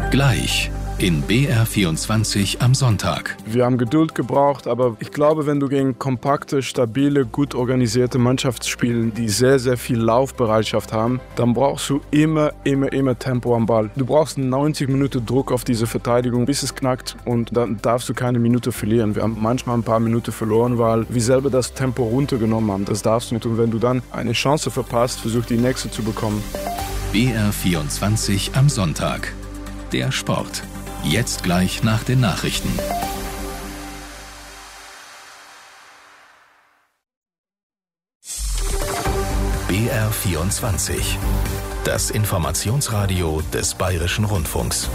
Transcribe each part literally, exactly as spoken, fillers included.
Gleich in B R vierundzwanzig am Sonntag. Wir haben Geduld gebraucht, aber ich glaube, wenn du gegen kompakte, stabile, gut organisierte Mannschaften spielst, die sehr, sehr viel Laufbereitschaft haben, dann brauchst du immer, immer, immer Tempo am Ball. Du brauchst neunzig Minuten Druck auf diese Verteidigung, bis es knackt, und dann darfst du keine Minute verlieren. Wir haben manchmal ein paar Minuten verloren, weil wir selber das Tempo runtergenommen haben. Das darfst du nicht. Und wenn du dann eine Chance verpasst, versuch die nächste zu bekommen. B R vierundzwanzig am Sonntag. Der Sport. Jetzt gleich nach den Nachrichten. B R vierundzwanzig. Das Informationsradio des Bayerischen Rundfunks.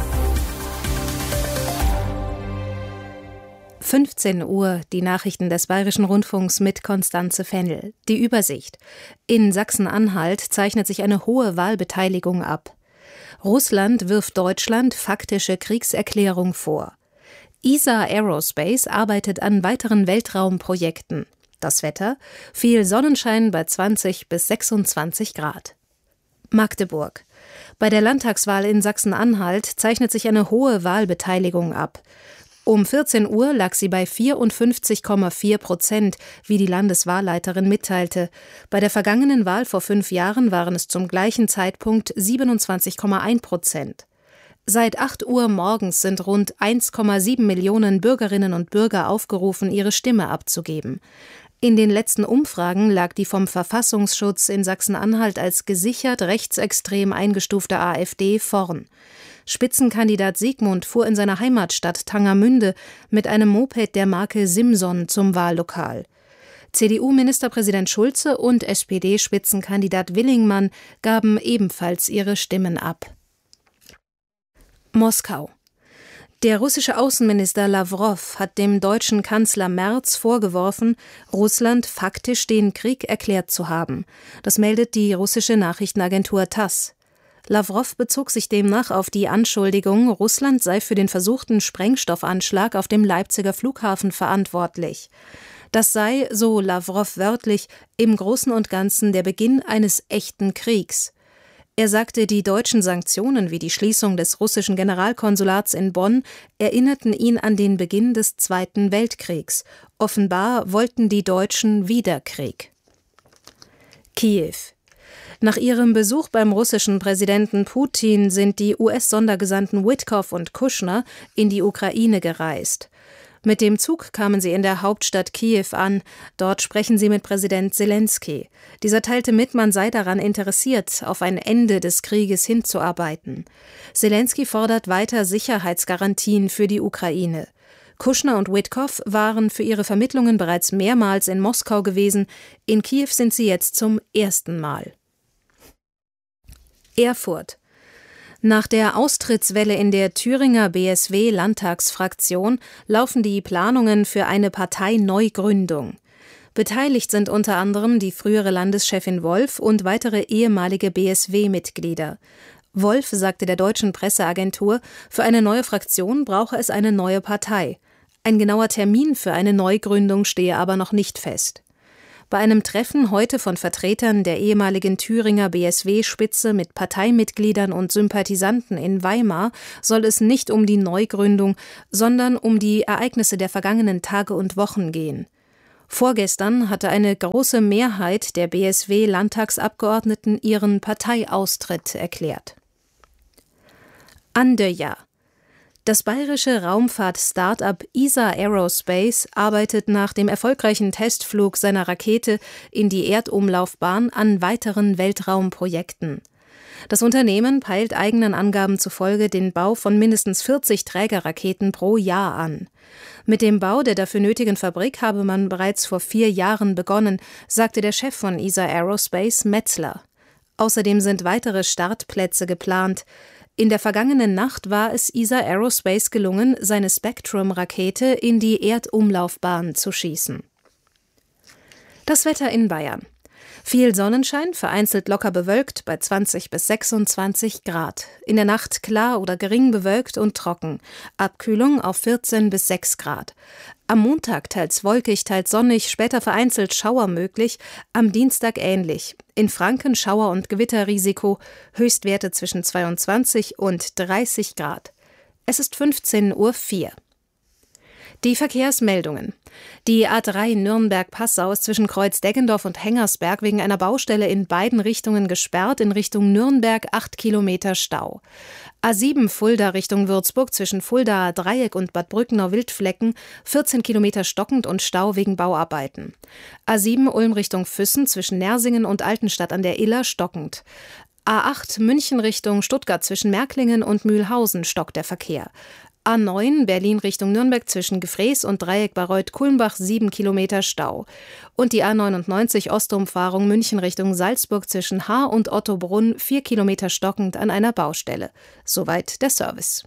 fünfzehn Uhr, die Nachrichten des Bayerischen Rundfunks mit Konstanze Fennel. Die Übersicht. In Sachsen-Anhalt zeichnet sich eine hohe Wahlbeteiligung ab. Russland wirft Deutschland faktische Kriegserklärung vor. E S A Aerospace arbeitet an weiteren Weltraumprojekten. Das Wetter: viel Sonnenschein bei zwanzig bis sechsundzwanzig Grad. Magdeburg. Bei der Landtagswahl in Sachsen-Anhalt zeichnet sich eine hohe Wahlbeteiligung ab. Um vierzehn Uhr lag sie bei vierundfünfzig Komma vier Prozent, wie die Landeswahlleiterin mitteilte. Bei der vergangenen Wahl vor fünf Jahren waren es zum gleichen Zeitpunkt siebenundzwanzig Komma eins Prozent. Seit acht Uhr morgens sind rund eins Komma sieben Millionen Bürgerinnen und Bürger aufgerufen, ihre Stimme abzugeben. In den letzten Umfragen lag die vom Verfassungsschutz in Sachsen-Anhalt als gesichert rechtsextrem eingestufte AfD vorn. Spitzenkandidat Siegmund fuhr in seiner Heimatstadt Tangermünde mit einem Moped der Marke Simson zum Wahllokal. C D U-Ministerpräsident Schulze und S P D-Spitzenkandidat Willingmann gaben ebenfalls ihre Stimmen ab. Moskau. Der russische Außenminister Lawrow hat dem deutschen Kanzler Merz vorgeworfen, Russland faktisch den Krieg erklärt zu haben. Das meldet die russische Nachrichtenagentur Tass. Lawrow bezog sich demnach auf die Anschuldigung, Russland sei für den versuchten Sprengstoffanschlag auf dem Leipziger Flughafen verantwortlich. Das sei, so Lawrow wörtlich, im Großen und Ganzen der Beginn eines echten Kriegs. Er sagte, die deutschen Sanktionen wie die Schließung des russischen Generalkonsulats in Bonn erinnerten ihn an den Beginn des Zweiten Weltkriegs. Offenbar wollten die Deutschen wieder Krieg. Kiew. Nach ihrem Besuch beim russischen Präsidenten Putin sind die U S-Sondergesandten Witkoff und Kushner in die Ukraine gereist. Mit dem Zug kamen sie in der Hauptstadt Kiew an. Dort sprechen sie mit Präsident Selenskyj. Dieser teilte mit, man sei daran interessiert, auf ein Ende des Krieges hinzuarbeiten. Selenskyj fordert weiter Sicherheitsgarantien für die Ukraine. Kushner und Witkoff waren für ihre Vermittlungen bereits mehrmals in Moskau gewesen. In Kiew sind sie jetzt zum ersten Mal. Erfurt. Nach der Austrittswelle in der Thüringer B S W-Landtagsfraktion laufen die Planungen für eine Parteineugründung. Beteiligt sind unter anderem die frühere Landeschefin Wolf und weitere ehemalige B S W-Mitglieder. Wolf sagte der deutschen Presseagentur, für eine neue Fraktion brauche es eine neue Partei. Ein genauer Termin für eine Neugründung stehe aber noch nicht fest. Bei einem Treffen heute von Vertretern der ehemaligen Thüringer B S W-Spitze mit Parteimitgliedern und Sympathisanten in Weimar soll es nicht um die Neugründung, sondern um die Ereignisse der vergangenen Tage und Wochen gehen. Vorgestern hatte eine große Mehrheit der B S W-Landtagsabgeordneten ihren Parteiaustritt erklärt. Andøya. Das bayerische Raumfahrt-Start-up E S A Aerospace arbeitet nach dem erfolgreichen Testflug seiner Rakete in die Erdumlaufbahn an weiteren Weltraumprojekten. Das Unternehmen peilt eigenen Angaben zufolge den Bau von mindestens vierzig Trägerraketen pro Jahr an. Mit dem Bau der dafür nötigen Fabrik habe man bereits vor vier Jahren begonnen, sagte der Chef von E S A Aerospace, Metzler. Außerdem sind weitere Startplätze geplant. In der vergangenen Nacht war es E S A Aerospace gelungen, seine Spectrum-Rakete in die Erdumlaufbahn zu schießen. Das Wetter in Bayern. Viel Sonnenschein, vereinzelt locker bewölkt bei zwanzig bis sechsundzwanzig Grad. In der Nacht klar oder gering bewölkt und trocken. Abkühlung auf vierzehn bis sechs Grad. Am Montag teils wolkig, teils sonnig, später vereinzelt Schauer möglich. Am Dienstag ähnlich. In Franken Schauer- und Gewitterrisiko. Höchstwerte zwischen zweiundzwanzig und dreißig Grad. Es ist fünfzehn Uhr vier. Die Verkehrsmeldungen. Die A drei Nürnberg-Passau ist zwischen Kreuz-Deggendorf und Hengersberg wegen einer Baustelle in beiden Richtungen gesperrt, in Richtung Nürnberg acht Kilometer Stau. A sieben Fulda Richtung Würzburg zwischen Fuldaer Dreieck und Bad Brückner-Wildflecken vierzehn Kilometer stockend und Stau wegen Bauarbeiten. A sieben Ulm Richtung Füssen zwischen Nersingen und Altenstadt an der Iller stockend. A acht München Richtung Stuttgart zwischen Märklingen und Mühlhausen stockt der Verkehr. A neun Berlin Richtung Nürnberg zwischen Gefrees und Dreieck Bayreuth-Kulmbach sieben Kilometer Stau. Und die A neunundneunzig Ostumfahrung München Richtung Salzburg zwischen Haar und Ottobrunn vier Kilometer stockend an einer Baustelle. Soweit der Service.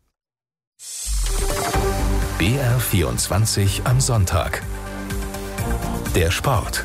B R vierundzwanzig am Sonntag. Der Sport.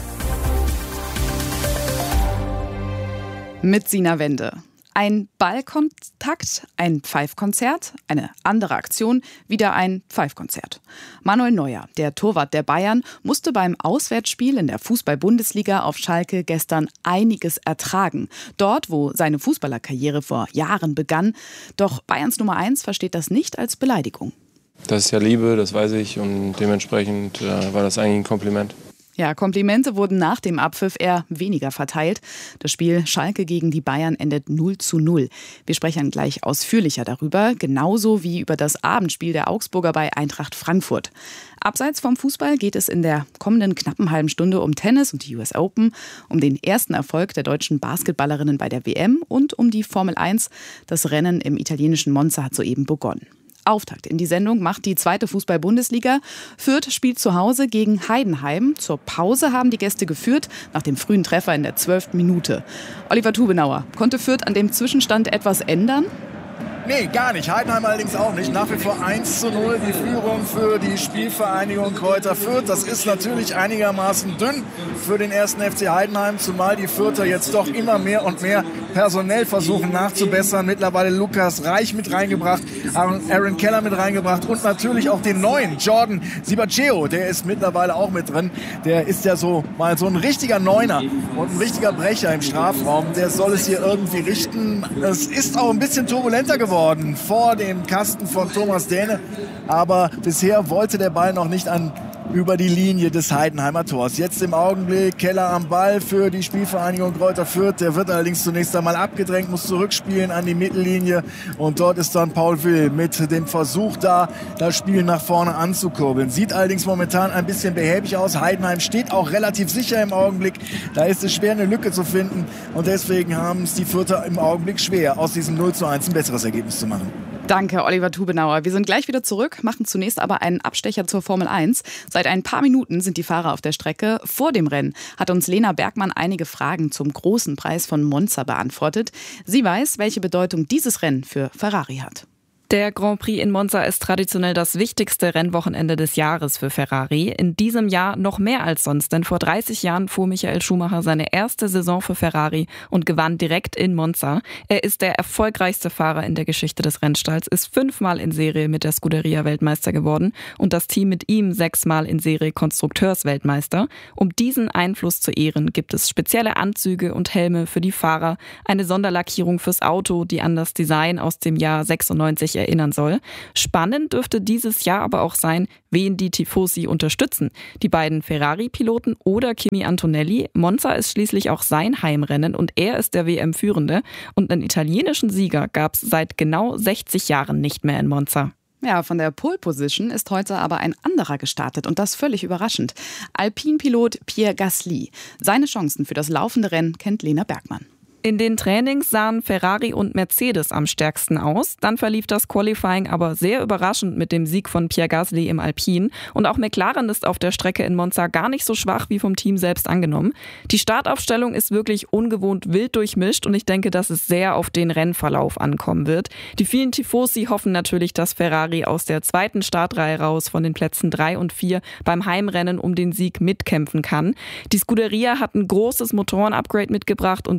Mit Sina Wende. Ein Ballkontakt, ein Pfeifkonzert, eine andere Aktion, wieder ein Pfeifkonzert. Manuel Neuer, der Torwart der Bayern, musste beim Auswärtsspiel in der Fußball-Bundesliga auf Schalke gestern einiges ertragen. Dort, wo seine Fußballerkarriere vor Jahren begann. Doch Bayerns Nummer eins versteht das nicht als Beleidigung. Das ist ja Liebe, das weiß ich, und dementsprechend äh, war das eigentlich ein Kompliment. Ja, Komplimente wurden nach dem Abpfiff eher weniger verteilt. Das Spiel Schalke gegen die Bayern endet null zu null. Wir sprechen gleich ausführlicher darüber, genauso wie über das Abendspiel der Augsburger bei Eintracht Frankfurt. Abseits vom Fußball geht es in der kommenden knappen halben Stunde um Tennis und die U S Open, um den ersten Erfolg der deutschen Basketballerinnen bei der W M und um die Formel eins. Das Rennen im italienischen Monza hat soeben begonnen. Auftakt in die Sendung macht die zweite Fußball-Bundesliga. Fürth spielt zu Hause gegen Heidenheim. Zur Pause haben die Gäste geführt, nach dem frühen Treffer in der zwölften Minute. Oliver Tubenauer, konnte Fürth an dem Zwischenstand etwas ändern? Nee, gar nicht. Heidenheim allerdings auch nicht. Nach wie vor eins zu null die Führung für die Spielvereinigung Kräuter Fürth. Das ist natürlich einigermaßen dünn für den ersten F C Heidenheim, zumal die Fürther jetzt doch immer mehr und mehr personell versuchen nachzubessern. Mittlerweile Lukas Reich mit reingebracht, Aaron Keller mit reingebracht und natürlich auch den neuen Jordan Sibacheo. Der ist mittlerweile auch mit drin. Der ist ja so mal so ein richtiger Neuner und ein richtiger Brecher im Strafraum. Der soll es hier irgendwie richten. Es ist auch ein bisschen turbulenter geworden vor dem Kasten von Thomas Dähne. Aber bisher wollte der Ball noch nicht an über die Linie des Heidenheimer Tors. Jetzt im Augenblick Keller am Ball für die Spielvereinigung Kräuter Fürth. Der wird allerdings zunächst einmal abgedrängt, muss zurückspielen an die Mittellinie. Und dort ist dann Paul Will mit dem Versuch da, das Spiel nach vorne anzukurbeln. Sieht allerdings momentan ein bisschen behäbig aus. Heidenheim steht auch relativ sicher im Augenblick. Da ist es schwer, eine Lücke zu finden. Und deswegen haben es die Fürther im Augenblick schwer, aus diesem null zu eins ein besseres Ergebnis zu machen. Danke, Oliver Tubenauer. Wir sind gleich wieder zurück, machen zunächst aber einen Abstecher zur Formel eins. Seit ein paar Minuten sind die Fahrer auf der Strecke. Vor dem Rennen hat uns Lena Bergmann einige Fragen zum großen Preis von Monza beantwortet. Sie weiß, welche Bedeutung dieses Rennen für Ferrari hat. Der Grand Prix in Monza ist traditionell das wichtigste Rennwochenende des Jahres für Ferrari. In diesem Jahr noch mehr als sonst, denn vor dreißig Jahren fuhr Michael Schumacher seine erste Saison für Ferrari und gewann direkt in Monza. Er ist der erfolgreichste Fahrer in der Geschichte des Rennstalls, ist fünfmal in Serie mit der Scuderia Weltmeister geworden und das Team mit ihm sechsmal in Serie Konstrukteursweltmeister. Um diesen Einfluss zu ehren, gibt es spezielle Anzüge und Helme für die Fahrer, eine Sonderlackierung fürs Auto, die an das Design aus dem Jahr sechsundneunzig erinnern soll. Spannend dürfte dieses Jahr aber auch sein, wen die Tifosi unterstützen. Die beiden Ferrari-Piloten oder Kimi Antonelli. Monza ist schließlich auch sein Heimrennen und er ist der W M-Führende. Und einen italienischen Sieger gab es seit genau sechzig Jahren nicht mehr in Monza. Ja, von der Pole Position ist heute aber ein anderer gestartet und das völlig überraschend. Alpin-Pilot Pierre Gasly. Seine Chancen für das laufende Rennen kennt Lena Bergmann. In den Trainings sahen Ferrari und Mercedes am stärksten aus. Dann verlief das Qualifying aber sehr überraschend mit dem Sieg von Pierre Gasly im Alpine. Und auch McLaren ist auf der Strecke in Monza gar nicht so schwach wie vom Team selbst angenommen. Die Startaufstellung ist wirklich ungewohnt wild durchmischt und ich denke, dass es sehr auf den Rennverlauf ankommen wird. Die vielen Tifosi hoffen natürlich, dass Ferrari aus der zweiten Startreihe raus von den Plätzen drei und vier beim Heimrennen um den Sieg mitkämpfen kann. Die Scuderia hat ein großes Motorenupgrade mitgebracht und Lewis Hamilton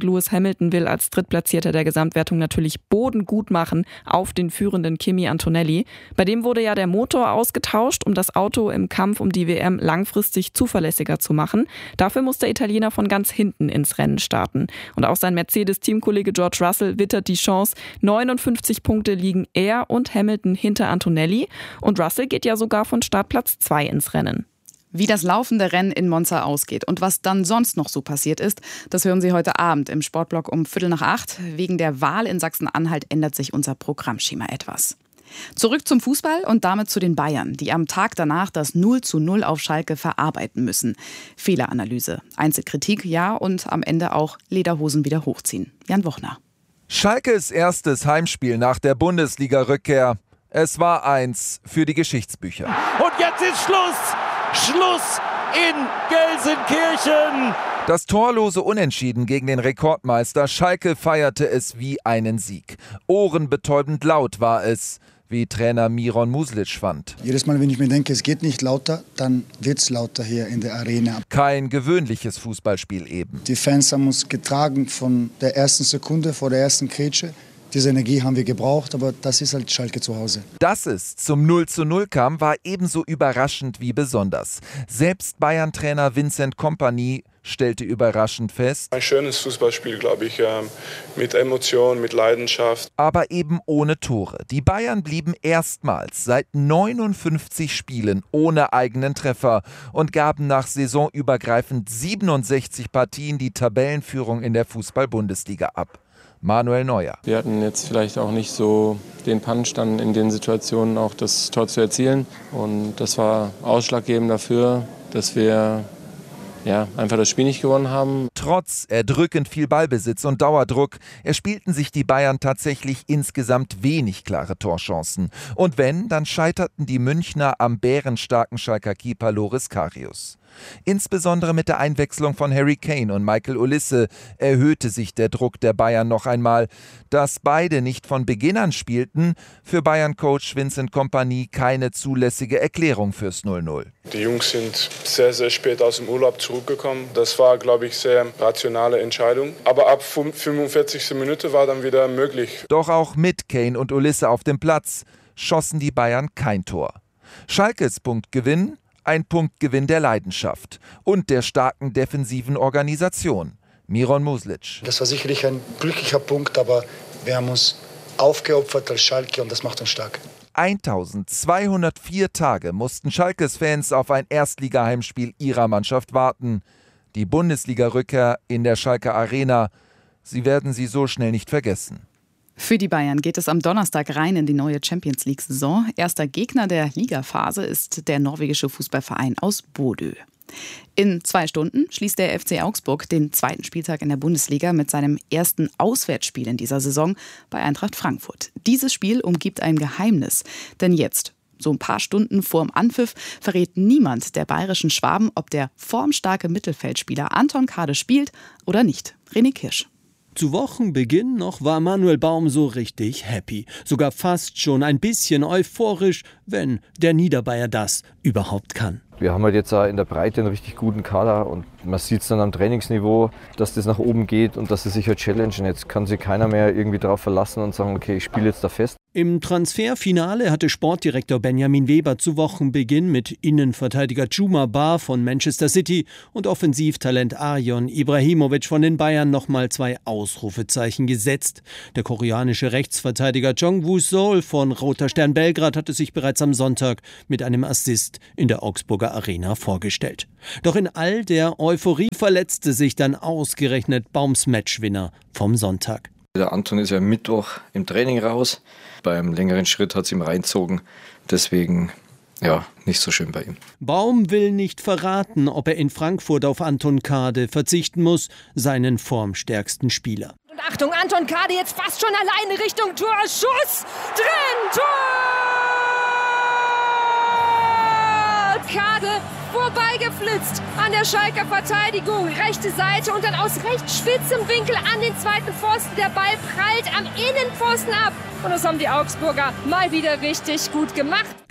Hamilton will als Drittplatzierter der Gesamtwertung natürlich Boden gut machen auf den führenden Kimi Antonelli. Bei dem wurde ja der Motor ausgetauscht, um das Auto im Kampf um die W M langfristig zuverlässiger zu machen. Dafür muss der Italiener von ganz hinten ins Rennen starten. Und auch sein Mercedes-Teamkollege George Russell wittert die Chance. neunundfünfzig Punkte liegen er und Hamilton hinter Antonelli. Und Russell geht ja sogar von Startplatz zwei ins Rennen. Wie das laufende Rennen in Monza ausgeht und was dann sonst noch so passiert ist, das hören Sie heute Abend im Sportblock um Viertel nach acht. Wegen der Wahl in Sachsen-Anhalt ändert sich unser Programmschema etwas. Zurück zum Fußball und damit zu den Bayern, die am Tag danach das null zu null auf Schalke verarbeiten müssen. Fehleranalyse, Einzelkritik, ja, und am Ende auch Lederhosen wieder hochziehen. Jan Wochner. Schalkes erstes Heimspiel nach der Bundesliga-Rückkehr. Es war eins für die Geschichtsbücher. Und jetzt ist Schluss! Schluss in Gelsenkirchen! Das torlose Unentschieden gegen den Rekordmeister Schalke feierte es wie einen Sieg. Ohrenbetäubend laut war es, wie Trainer Miron Muslic fand. Jedes Mal, wenn ich mir denke, es geht nicht lauter, dann wird es lauter hier in der Arena. Kein gewöhnliches Fußballspiel eben. Die Fans haben uns getragen von der ersten Sekunde, vor der ersten Grätsche. Diese Energie haben wir gebraucht, aber das ist halt Schalke zu Hause. Dass es zum null zu null kam, war ebenso überraschend wie besonders. Selbst Bayern-Trainer Vincent Kompany stellte überraschend fest: Ein schönes Fußballspiel, glaube ich, mit Emotion, mit Leidenschaft. Aber eben ohne Tore. Die Bayern blieben erstmals seit neunundfünfzig Spielen ohne eigenen Treffer und gaben nach saisonübergreifend siebenundsechzig Partien die Tabellenführung in der Fußball-Bundesliga ab. Manuel Neuer. Wir hatten jetzt vielleicht auch nicht so den Punch, dann in den Situationen auch das Tor zu erzielen. Und das war ausschlaggebend dafür, dass wir ja, einfach das Spiel nicht gewonnen haben. Trotz erdrückend viel Ballbesitz und Dauerdruck erspielten sich die Bayern tatsächlich insgesamt wenig klare Torchancen. Und wenn, dann scheiterten die Münchner am bärenstarken Schalker Keeper Loris Karius. Insbesondere mit der Einwechslung von Harry Kane und Michael Olise erhöhte sich der Druck der Bayern noch einmal. Dass beide nicht von Beginn an spielten, für Bayern-Coach Vincent Kompany keine zulässige Erklärung fürs null null. Die Jungs sind sehr, sehr spät aus dem Urlaub zurückgekommen. Das war, glaube ich, sehr rationale Entscheidung. Aber ab fünfundvierzigster Minute war dann wieder möglich. Doch auch mit Kane und Olise auf dem Platz schossen die Bayern kein Tor. Schalkes Punktgewinn? Ein Punktgewinn der Leidenschaft und der starken defensiven Organisation. Miron Muslic. Das war sicherlich ein glücklicher Punkt, aber wir haben uns aufgeopfert als Schalke und das macht uns stark. eintausendzweihundertvier Tage mussten Schalkes Fans auf ein Erstligaheimspiel ihrer Mannschaft warten. Die Bundesliga-Rückkehr in der Schalker Arena, sie werden sie so schnell nicht vergessen. Für die Bayern geht es am Donnerstag rein in die neue Champions-League-Saison. Erster Gegner der Ligaphase ist der norwegische Fußballverein aus Bodø. In zwei Stunden schließt der F C Augsburg den zweiten Spieltag in der Bundesliga mit seinem ersten Auswärtsspiel in dieser Saison bei Eintracht Frankfurt. Dieses Spiel umgibt ein Geheimnis, denn jetzt, so ein paar Stunden vorm Anpfiff, verrät niemand der bayerischen Schwaben, ob der formstarke Mittelfeldspieler Anton Kade spielt oder nicht. René Kirsch. Zu Wochenbeginn noch war Manuel Baum so richtig happy. Sogar fast schon ein bisschen euphorisch, wenn der Niederbayer das überhaupt kann. Wir haben halt jetzt in der Breite einen richtig guten Kader und man sieht es dann am Trainingsniveau, dass das nach oben geht und dass sie sich halt challengen. Jetzt kann sich keiner mehr irgendwie darauf verlassen und sagen, okay, ich spiele jetzt da fest. Im Transferfinale hatte Sportdirektor Benjamin Weber zu Wochenbeginn mit Innenverteidiger Djuma Ba von Manchester City und Offensivtalent Arjon Ibrahimovic von den Bayern nochmal zwei Ausrufezeichen gesetzt. Der koreanische Rechtsverteidiger Jong-Woo Sol von Roter Stern Belgrad hatte sich bereits am Sonntag mit einem Assist in der Augsburger Arena vorgestellt. Doch in all der Euphorie verletzte sich dann ausgerechnet Baums Matchwinner vom Sonntag. Der Anton ist ja am Mittwoch im Training raus. Beim längeren Schritt hat es ihm reinzogen. Deswegen, ja, nicht so schön bei ihm. Baum will nicht verraten, ob er in Frankfurt auf Anton Kade verzichten muss, seinen formstärksten Spieler. Und Achtung, Anton Kade jetzt fast schon alleine Richtung Tor. Schuss! Drin! Tor! Kade vorbeigeflitzt an der Schalker Verteidigung. Rechte Seite und dann aus recht spitzem Winkel an den zweiten Pfosten. Der Ball prallt am Innenpfosten ab. Und das haben die Augsburger mal wieder richtig gut gemacht.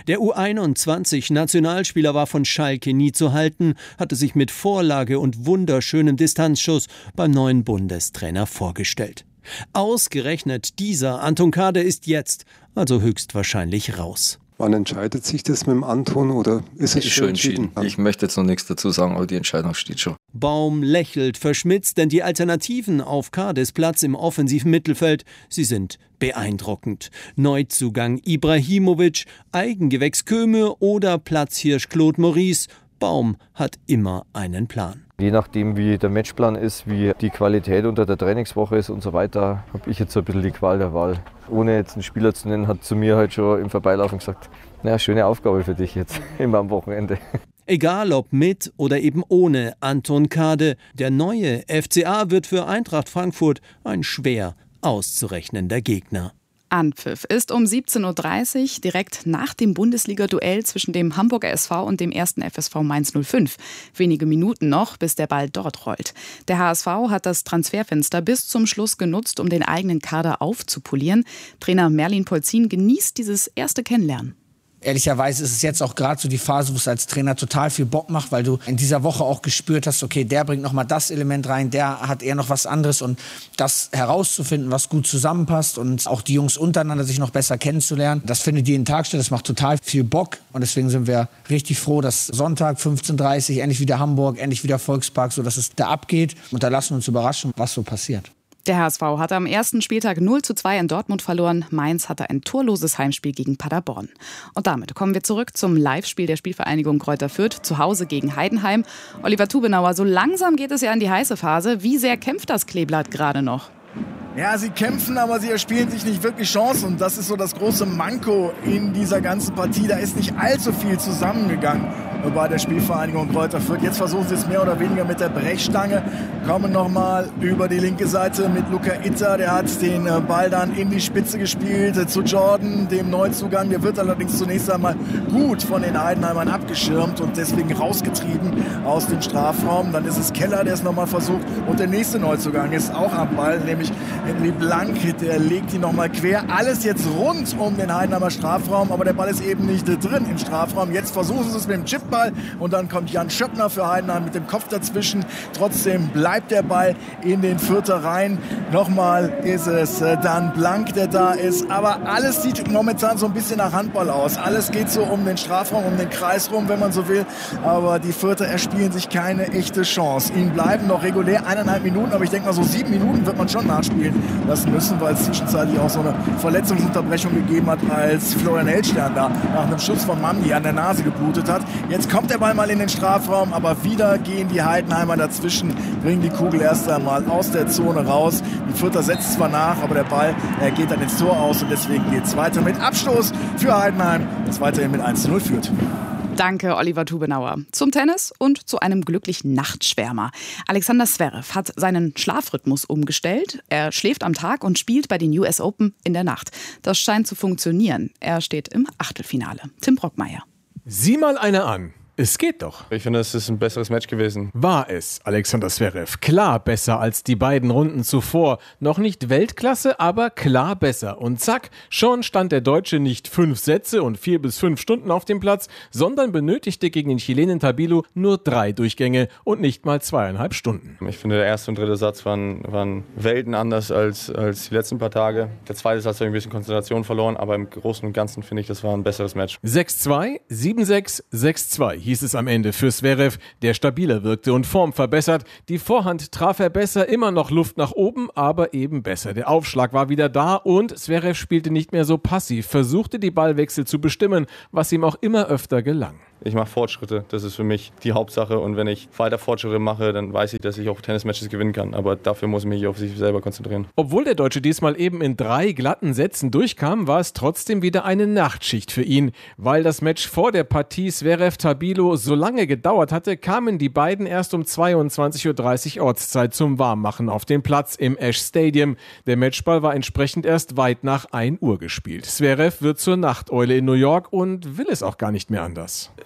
Der U einundzwanzig-Nationalspieler war von Schalke nie zu halten, hatte sich mit Vorlage und wunderschönem Distanzschuss beim neuen Bundestrainer vorgestellt. Ausgerechnet dieser Anton Kade ist jetzt also höchstwahrscheinlich raus. Wann entscheidet sich das mit dem Anton oder ist es schon entschieden? Ich möchte jetzt noch nichts dazu sagen, aber die Entscheidung steht schon. Baum lächelt verschmitzt, denn die Alternativen auf Kades Platz im offensiven Mittelfeld, sie sind beeindruckend. Neuzugang Ibrahimovic, Eigengewächs Köme oder Platzhirsch Claude Maurice. Baum hat immer einen Plan. Je nachdem, wie der Matchplan ist, wie die Qualität unter der Trainingswoche ist und so weiter, habe ich jetzt so ein bisschen die Qual der Wahl. Ohne jetzt einen Spieler zu nennen, hat zu mir halt schon im Vorbeilaufen gesagt, naja, schöne Aufgabe für dich jetzt, immer am Wochenende. Egal ob mit oder eben ohne Anton Kade, der neue F C A wird für Eintracht Frankfurt ein schwer auszurechnender Gegner. Anpfiff ist um siebzehn Uhr dreißig, direkt nach dem Bundesliga-Duell zwischen dem Hamburger S V und dem ersten F S V Mainz null fünf. Wenige Minuten noch, bis der Ball dort rollt. Der H S V hat das Transferfenster bis zum Schluss genutzt, um den eigenen Kader aufzupolieren. Trainer Merlin Polzin genießt dieses erste Kennenlernen. Ehrlicherweise ist es jetzt auch gerade so die Phase, wo es als Trainer total viel Bock macht, weil du in dieser Woche auch gespürt hast, okay, der bringt noch mal das Element rein, der hat eher noch was anderes, und das herauszufinden, was gut zusammenpasst und auch die Jungs untereinander sich noch besser kennenzulernen, das findet jeden Tag statt, das macht total viel Bock, und deswegen sind wir richtig froh, dass Sonntag fünfzehn Uhr dreißig endlich wieder Hamburg, endlich wieder Volkspark, so dass es da abgeht, und da lassen wir uns überraschen, was so passiert. Der H S V hatte am ersten Spieltag null zu zwei in Dortmund verloren. Mainz hatte ein torloses Heimspiel gegen Paderborn. Und damit kommen wir zurück zum Live-Spiel der Spielvereinigung Greuther Fürth zu Hause gegen Heidenheim. Oliver Tubenauer, so langsam geht es ja in die heiße Phase. Wie sehr kämpft das Kleeblatt gerade noch? Ja, sie kämpfen, aber sie erspielen sich nicht wirklich Chancen. Und das ist so das große Manko in dieser ganzen Partie. Da ist nicht allzu viel zusammengegangen bei der Spielvereinigung Greuther Fürth. Jetzt versuchen sie es mehr oder weniger mit der Brechstange. Kommen nochmal über die linke Seite mit Luca Itter. Der hat den Ball dann in die Spitze gespielt zu Jordan, dem Neuzugang. Der wird allerdings zunächst einmal gut von den Heidenheimern abgeschirmt und deswegen rausgetrieben aus dem Strafraum. Dann ist es Keller, der es nochmal versucht. Und der nächste Neuzugang ist auch am Ball, nämlich Henry Blank. Der legt ihn nochmal quer. Alles jetzt rund um den Heidenheimer Strafraum, aber der Ball ist eben nicht drin im Strafraum. Jetzt versuchen sie es mit dem Chipball und dann kommt Jan Schöppner für Heidenheim mit dem Kopf dazwischen. Trotzdem bleibt der Ball in den Fürther rein. Nochmal ist es dann Blank, der da ist. Aber alles sieht momentan so ein bisschen nach Handball aus. Alles geht so um den Strafraum, um den Kreis rum, wenn man so will. Aber die Fürther erspielen sich keine echte Chance. Ihnen bleiben noch regulär eineinhalb Minuten, aber ich denke mal so sieben Minuten wird man schon nachspielen lassen müssen, weil es zwischenzeitlich auch so eine Verletzungsunterbrechung gegeben hat, als Florian Hellstern da nach einem Schuss von Mamdi an der Nase geblutet hat. Jetzt kommt der Ball mal in den Strafraum, aber wieder gehen die Heidenheimer dazwischen, bringen die Kugel erst einmal aus der Zone raus. Die Fürther setzt zwar nach, aber der Ball er geht dann ins Tor aus und deswegen geht es weiter mit Abstoß für Heidenheim, das weiterhin mit eins zu null führt. Danke, Oliver Tubenauer. Zum Tennis und zu einem glücklichen Nachtschwärmer. Alexander Zverev hat seinen Schlafrhythmus umgestellt. Er schläft am Tag und spielt bei den U S Open in der Nacht. Das scheint zu funktionieren. Er steht im Achtelfinale. Tim Brockmeier. Sieh mal eine an. Es geht doch. Ich finde, es ist ein besseres Match gewesen. War es, Alexander Zverev. Klar besser als die beiden Runden zuvor. Noch nicht Weltklasse, aber klar besser. Und zack, schon stand der Deutsche nicht fünf Sätze und vier bis fünf Stunden auf dem Platz, sondern benötigte gegen den Chilenen Tabilo nur drei Durchgänge und nicht mal zweieinhalb Stunden. Ich finde, der erste und dritte Satz waren, waren Welten anders als, als die letzten paar Tage. Der zweite Satz hat ein bisschen Konzentration verloren, aber im Großen und Ganzen finde ich, das war ein besseres Match. sechs zwei, sieben sechs, sechs zwei hieß es am Ende für Zverev, der stabiler wirkte und Form verbessert. Die Vorhand traf er besser, immer noch Luft nach oben, aber eben besser. Der Aufschlag war wieder da und Zverev spielte nicht mehr so passiv, versuchte die Ballwechsel zu bestimmen, was ihm auch immer öfter gelang. Ich mache Fortschritte, das ist für mich die Hauptsache, und wenn ich weiter Fortschritte mache, dann weiß ich, dass ich auch Tennismatches gewinnen kann, aber dafür muss ich mich auf sich selber konzentrieren. Obwohl der Deutsche diesmal eben in drei glatten Sätzen durchkam, war es trotzdem wieder eine Nachtschicht für ihn. Weil das Match vor der Partie Zverev-Tabilo so lange gedauert hatte, kamen die beiden erst um zweiundzwanzig Uhr dreißig Ortszeit zum Warmmachen auf den Platz im Ash Stadium. Der Matchball war entsprechend erst weit nach ein Uhr gespielt. Zverev wird zur Nachteule in New York und will es auch gar nicht mehr anders.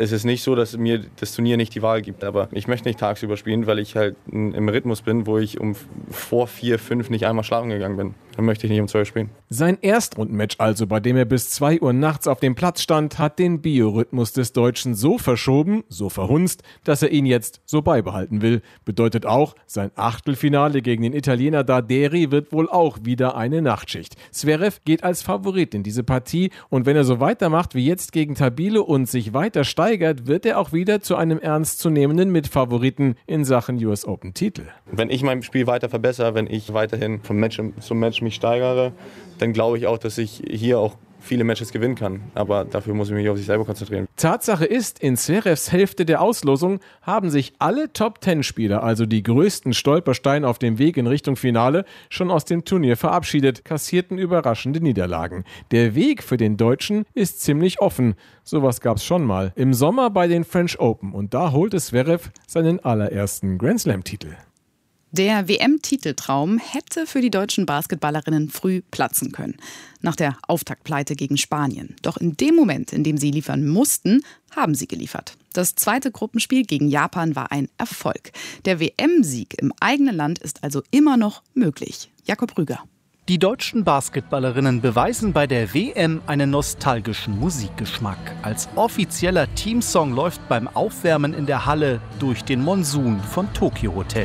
Es ist nicht so, dass mir das Turnier nicht die Wahl gibt, aber ich möchte nicht tagsüber spielen, weil ich halt im Rhythmus bin, wo ich um vor vier, fünf nicht einmal schlafen gegangen bin. Dann möchte ich nicht um zwölf spielen. Sein Erstrundenmatch also, bei dem er bis zwei Uhr nachts auf dem Platz stand, hat den Biorhythmus des Deutschen so verschoben, so verhunzt, dass er ihn jetzt so beibehalten will. Bedeutet auch, sein Achtelfinale gegen den Italiener Darderi wird wohl auch wieder eine Nachtschicht. Zverev geht als Favorit in diese Partie und wenn er so weitermacht wie jetzt gegen Tabilo und sich weiter steigert, wird er auch wieder zu einem ernstzunehmenden Mitfavoriten in Sachen U S Open Titel. Wenn ich mein Spiel weiter verbessere, wenn ich weiterhin vom Match zum Match mich steigere, dann glaube ich auch, dass ich hier auch viele Matches gewinnen kann. Aber dafür muss ich mich auf sich selber konzentrieren. Tatsache ist, in Zverevs Hälfte der Auslosung haben sich alle Top-Ten-Spieler, also die größten Stolpersteine auf dem Weg in Richtung Finale, schon aus dem Turnier verabschiedet, kassierten überraschende Niederlagen. Der Weg für den Deutschen ist ziemlich offen. Sowas gab's schon mal. Im Sommer bei den French Open. Und da holte Zverev seinen allerersten Grand Slam-Titel. Der W M-Titeltraum hätte für die deutschen Basketballerinnen früh platzen können. Nach der Auftaktpleite gegen Spanien. Doch in dem Moment, in dem sie liefern mussten, haben sie geliefert. Das zweite Gruppenspiel gegen Japan war ein Erfolg. Der W M-Sieg im eigenen Land ist also immer noch möglich. Jakob Rüger. Die deutschen Basketballerinnen beweisen bei der W M einen nostalgischen Musikgeschmack. Als offizieller Teamsong läuft beim Aufwärmen in der Halle Durch den Monsun von Tokyo Hotel.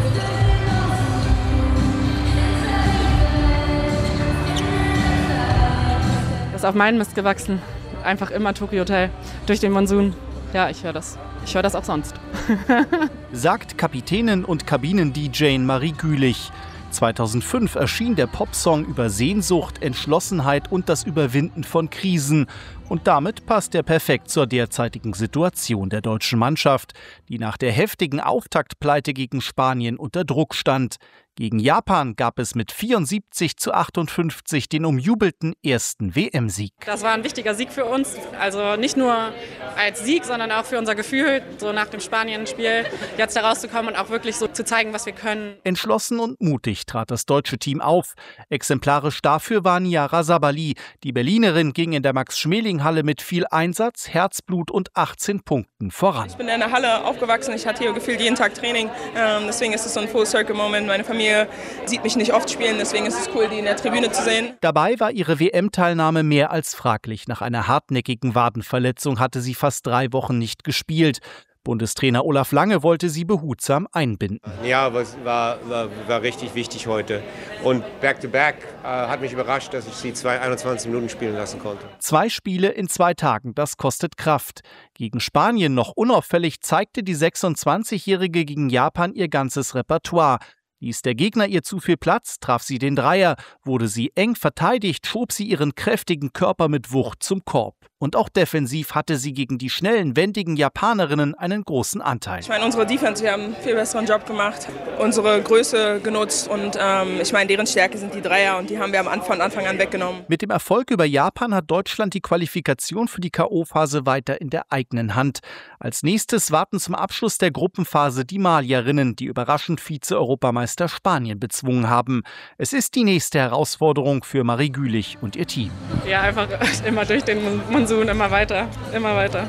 Das ist auf meinen Mist gewachsen. Einfach immer Tokyo Hotel. Durch den Monsun. Ja, ich höre das. Ich höre das auch sonst. Sagt Kapitänin und Kabinen-D J Marie Gülich. zweitausendfünf erschien der Popsong über Sehnsucht, Entschlossenheit und das Überwinden von Krisen. Und damit passt er perfekt zur derzeitigen Situation der deutschen Mannschaft, die nach der heftigen Auftaktpleite gegen Spanien unter Druck stand. Gegen Japan gab es mit vierundsiebzig zu achtundfünfzig den umjubelten ersten W M-Sieg. Das war ein wichtiger Sieg für uns. Also nicht nur als Sieg, sondern auch für unser Gefühl, so nach dem Spanien-Spiel jetzt da rauszukommen und auch wirklich so zu zeigen, was wir können. Entschlossen und mutig trat das deutsche Team auf. Exemplarisch dafür war Niara Sabali. Die Berlinerin ging in der Max-Schmeling-Halle mit viel Einsatz, Herzblut und achtzehn Punkten voran. Ich bin in der Halle aufgewachsen. Ich hatte hier gefühlt jeden Tag Training. Ähm, deswegen ist es so ein Full-Circle-Moment. Meine Familie sieht mich nicht oft spielen, deswegen ist es cool, die in der Tribüne zu sehen. Dabei war ihre W M-Teilnahme mehr als fraglich. Nach einer hartnäckigen Wadenverletzung hatte sie fast drei Wochen nicht gespielt. Bundestrainer Olaf Lange wollte sie behutsam einbinden. Ja, es war, war, war richtig wichtig heute. Und Back-to-Back äh, hat mich überrascht, dass ich sie zwei, einundzwanzig Minuten spielen lassen konnte. Zwei Spiele in zwei Tagen, das kostet Kraft. Gegen Spanien noch unauffällig zeigte die sechsundzwanzigjährige gegen Japan ihr ganzes Repertoire. Ließ der Gegner ihr zu viel Platz, traf sie den Dreier. Wurde sie eng verteidigt, schob sie ihren kräftigen Körper mit Wucht zum Korb. Und auch defensiv hatte sie gegen die schnellen, wendigen Japanerinnen einen großen Anteil. Ich meine, unsere Defense, wir haben einen viel besseren Job gemacht, unsere Größe genutzt und ähm, ich meine, deren Stärke sind die Dreier und die haben wir am Anfang, von Anfang an weggenommen. Mit dem Erfolg über Japan hat Deutschland die Qualifikation für die K O-Phase weiter in der eigenen Hand. Als nächstes warten zum Abschluss der Gruppenphase die Malierinnen, die überraschend Vize-Europameister Spanien bezwungen haben. Es ist die nächste Herausforderung für Marie Gülich und ihr Team. Ja, einfach immer durch den Monsun, immer weiter, immer weiter.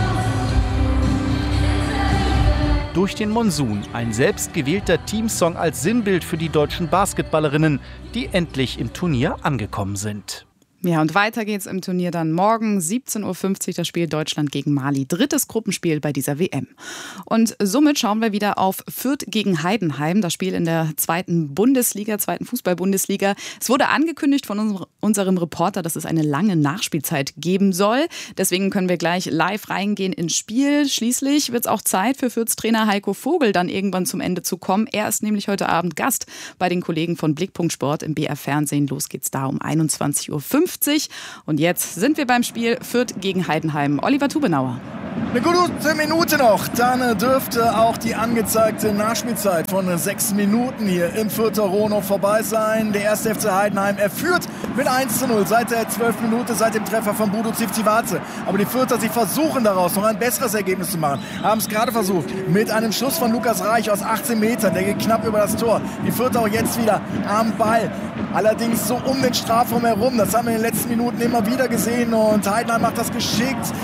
Durch den Monsun, ein selbstgewählter Teamsong als Sinnbild für die deutschen Basketballerinnen, die endlich im Turnier angekommen sind. Ja, und weiter geht's im Turnier dann morgen, siebzehn Uhr fünfzig, das Spiel Deutschland gegen Mali. Drittes Gruppenspiel bei dieser W M. Und somit schauen wir wieder auf Fürth gegen Heidenheim, das Spiel in der zweiten Bundesliga, zweiten Fußball-Bundesliga. Es wurde angekündigt von unserem Reporter, dass es eine lange Nachspielzeit geben soll. Deswegen können wir gleich live reingehen ins Spiel. Schließlich wird es auch Zeit für Fürths Trainer Heiko Vogel, dann irgendwann zum Ende zu kommen. Er ist nämlich heute Abend Gast bei den Kollegen von Blickpunkt Sport im B R Fernsehen. Los geht's da um einundzwanzig Uhr fünfzig. Und jetzt sind wir beim Spiel Fürth gegen Heidenheim. Oliver Tubenauer. Eine gute Minute noch, dann dürfte auch die angezeigte Nachspielzeit von sechs Minuten hier im Fürther Rohnhof vorbei sein. Der erste F C Heidenheim, er führt mit eins zu null seit der zwölften Minute, seit dem Treffer von Budo Zivcivace. Aber die Fürther, sie versuchen daraus noch ein besseres Ergebnis zu machen. Haben es gerade versucht mit einem Schuss von Lukas Reich aus achtzehn Metern. Der geht knapp über das Tor. Die Fürther auch jetzt wieder am Ball. Allerdings so um den Strafraum herum. Das haben wir in den letzten Minuten immer wieder gesehen. Und Heidenheim macht das geschickt.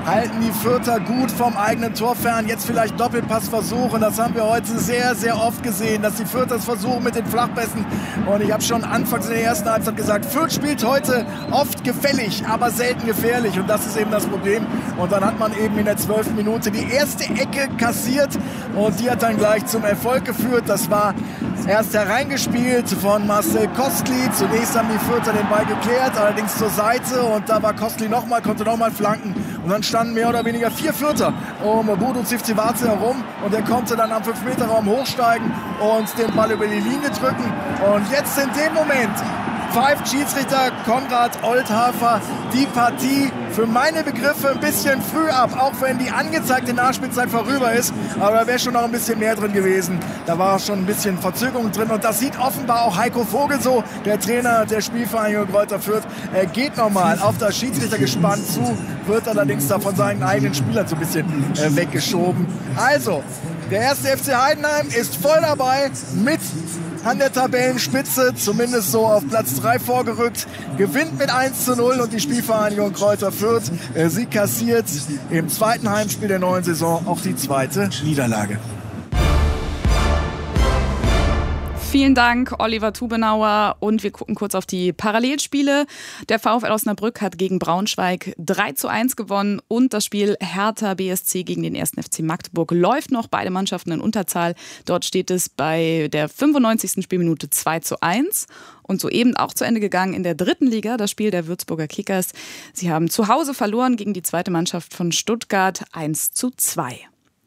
halten die Fürther gut vom eigenen Tor fern. Jetzt vielleicht Doppelpass versuchen. Das haben wir heute sehr, sehr oft gesehen, dass die Fürther es versuchen mit den Flachpässen. Und ich habe schon anfangs in der ersten Halbzeit gesagt, Fürth spielt heute oft gefällig, aber selten gefährlich. Und das ist eben das Problem. Und dann hat man eben in der zwölften Minute die erste Ecke kassiert. Und die hat dann gleich zum Erfolg geführt. Das war erst hereingespielt von Marcel Kostli. Zunächst haben die Fürther den Ball geklärt, allerdings zur Seite. Und da war Kostli nochmal, konnte nochmal flanken. Und dann standen mehr oder weniger vier Fürther um Bodo Zivcivace herum. Und er konnte dann am fünf Meter Raum hochsteigen und den Ball über die Linie drücken. Und jetzt in dem Moment pfeift Schiedsrichter Konrad Oldhafer die Partie für meine Begriffe ein bisschen früh ab, auch wenn die angezeigte Nachspielzeit vorüber ist. Aber da wäre schon noch ein bisschen mehr drin gewesen. Da war schon ein bisschen Verzögerung drin. Und das sieht offenbar auch Heiko Vogel so, der Trainer der Spielvereinigung Greuther Fürth. Er geht nochmal auf das Schiedsrichtergespann zu, wird allerdings da von seinen eigenen Spielern so ein bisschen äh, weggeschoben. Also, der erste F C Heidenheim ist voll dabei, mit an der Tabellenspitze, zumindest so auf Platz drei vorgerückt, gewinnt mit eins zu null und die Spielvereinigung Greuther Fürth, äh, sie kassiert im zweiten Heimspiel der neuen Saison auch die zweite Niederlage. Vielen Dank, Oliver Tubenauer. Und wir gucken kurz auf die Parallelspiele. Der VfL Osnabrück hat gegen Braunschweig drei zu eins gewonnen und das Spiel Hertha B S C gegen den ersten F C Magdeburg läuft noch. Beide Mannschaften in Unterzahl. Dort steht es bei der fünfundneunzigsten Spielminute zwei zu eins. Und soeben auch zu Ende gegangen in der dritten Liga, das Spiel der Würzburger Kickers. Sie haben zu Hause verloren gegen die zweite Mannschaft von Stuttgart eins zu zwei.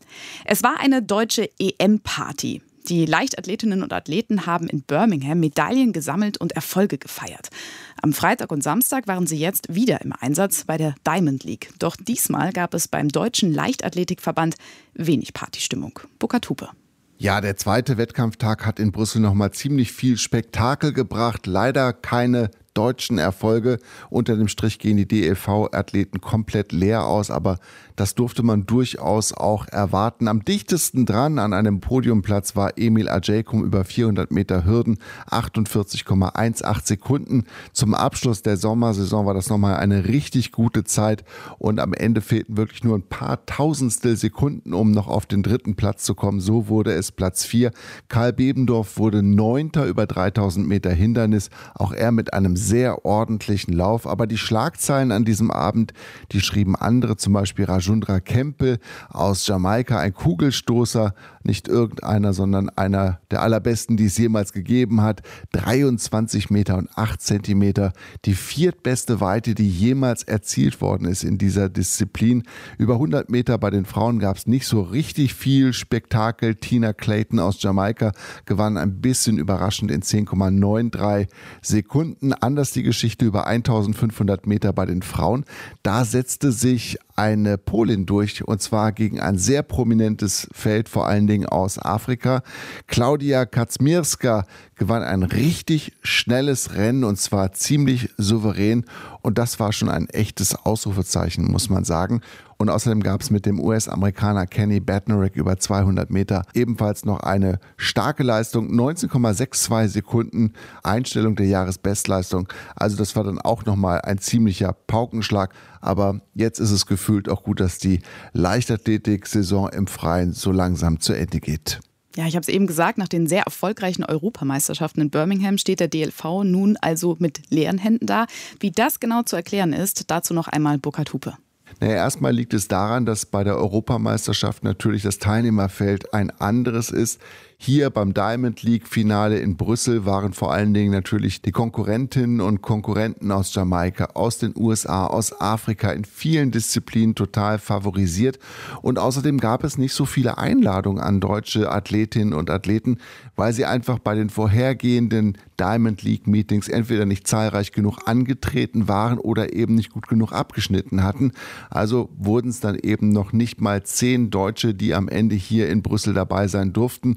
Es war eine deutsche E M-Party. Die Leichtathletinnen und Athleten haben in Birmingham Medaillen gesammelt und Erfolge gefeiert. Am Freitag und Samstag waren sie jetzt wieder im Einsatz bei der Diamond League. Doch diesmal gab es beim Deutschen Leichtathletikverband wenig Partystimmung. Burkhard Hupe. Ja, der zweite Wettkampftag hat in Brüssel noch mal ziemlich viel Spektakel gebracht. Leider keine deutschen Erfolge. Unter dem Strich gehen die D L V-Athleten komplett leer aus, aber das durfte man durchaus auch erwarten. Am dichtesten dran an einem Podiumplatz war Emil Ajaykum über vierhundert Meter Hürden, achtundvierzig Komma achtzehn Sekunden. Zum Abschluss der Sommersaison war das nochmal eine richtig gute Zeit und am Ende fehlten wirklich nur ein paar Tausendstel Sekunden, um noch auf den dritten Platz zu kommen. So wurde es Platz vier. Karl Bebendorf wurde Neunter über dreitausend Meter Hindernis, auch er mit einem sehr ordentlichen Lauf. Aber die Schlagzeilen an diesem Abend, die schrieben andere, zum Beispiel Rajundra Kempel aus Jamaika, ein Kugelstoßer, nicht irgendeiner, sondern einer der allerbesten, die es jemals gegeben hat. dreiundzwanzig Meter und acht Zentimeter, die viertbeste Weite, die jemals erzielt worden ist in dieser Disziplin. Über hundert Meter bei den Frauen gab es nicht so richtig viel Spektakel. Tina Clayton aus Jamaika gewann ein bisschen überraschend in zehn Komma dreiundneunzig Sekunden. Anders die Geschichte über eintausendfünfhundert Meter bei den Frauen. Da setzte sich eine Polin durch und zwar gegen ein sehr prominentes Feld, vor allen Dingen aus Afrika. Klaudia Kacmierska gewann ein richtig schnelles Rennen und zwar ziemlich souverän und das war schon ein echtes Ausrufezeichen, muss man sagen. Und außerdem gab es mit dem U S-Amerikaner Kenny Bednarek über zweihundert Meter ebenfalls noch eine starke Leistung, neunzehn Komma zweiundsechzig Sekunden, Einstellung der Jahresbestleistung. Also das war dann auch nochmal ein ziemlicher Paukenschlag. Aber jetzt ist es gefühlt auch gut, dass die Leichtathletik-Saison im Freien so langsam zu Ende geht. Ja, ich habe es eben gesagt, nach den sehr erfolgreichen Europameisterschaften in Birmingham steht der D L V nun also mit leeren Händen da. Wie das genau zu erklären ist, dazu noch einmal Burkhard Hupe. Naja, erstmal liegt es daran, dass bei der Europameisterschaft natürlich das Teilnehmerfeld ein anderes ist. Hier beim Diamond League Finale in Brüssel waren vor allen Dingen natürlich die Konkurrentinnen und Konkurrenten aus Jamaika, aus den U S A, aus Afrika in vielen Disziplinen total favorisiert. Und außerdem gab es nicht so viele Einladungen an deutsche Athletinnen und Athleten, weil sie einfach bei den vorhergehenden Diamond League Meetings entweder nicht zahlreich genug angetreten waren oder eben nicht gut genug abgeschnitten hatten. Also wurden es dann eben noch nicht mal zehn Deutsche, die am Ende hier in Brüssel dabei sein durften.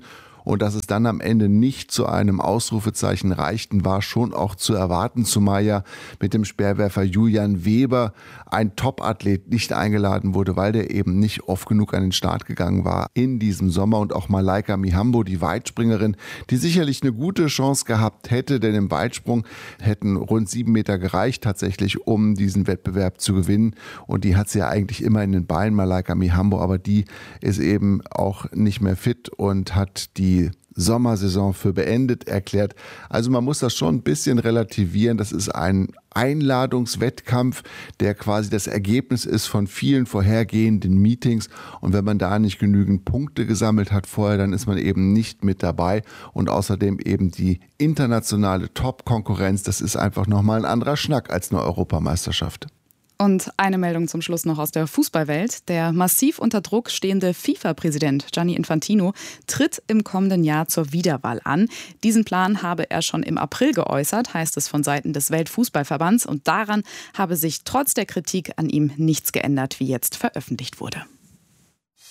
Und dass es dann am Ende nicht zu einem Ausrufezeichen reichten, war schon auch zu erwarten, zumal ja mit dem Speerwerfer Julian Weber ein Top-Athlet nicht eingeladen wurde, weil der eben nicht oft genug an den Start gegangen war in diesem Sommer. Und auch Malaika Mihambo, die Weitspringerin, die sicherlich eine gute Chance gehabt hätte, denn im Weitsprung hätten rund sieben Meter gereicht tatsächlich, um diesen Wettbewerb zu gewinnen. Und die hat sie ja eigentlich immer in den Beinen, Malaika Mihambo, aber die ist eben auch nicht mehr fit und hat die Sommersaison für beendet erklärt. Also man muss das schon ein bisschen relativieren. Das ist ein Einladungswettkampf, der quasi das Ergebnis ist von vielen vorhergehenden Meetings. Und wenn man da nicht genügend Punkte gesammelt hat vorher, dann ist man eben nicht mit dabei. Und außerdem eben die internationale Top-Konkurrenz, das ist einfach nochmal ein anderer Schnack als eine Europameisterschaft. Und eine Meldung zum Schluss noch aus der Fußballwelt. Der massiv unter Druck stehende FIFA-Präsident Gianni Infantino tritt im kommenden Jahr zur Wiederwahl an. Diesen Plan habe er schon im April geäußert, heißt es von Seiten des Weltfußballverbands. Und daran habe sich trotz der Kritik an ihm nichts geändert, wie jetzt veröffentlicht wurde.